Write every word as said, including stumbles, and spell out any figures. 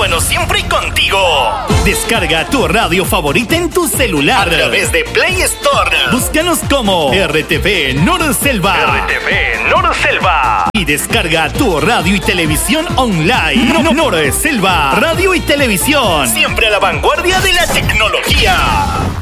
bueno siempre contigo. Descarga tu radio favorita en tu celular a través de Play Store. Búscanos como R T V Norselva. R T V Norselva. Y descarga tu radio y televisión online. No, no, Norselva. Radio y televisión. Siempre a la vanguardia de la tecnología.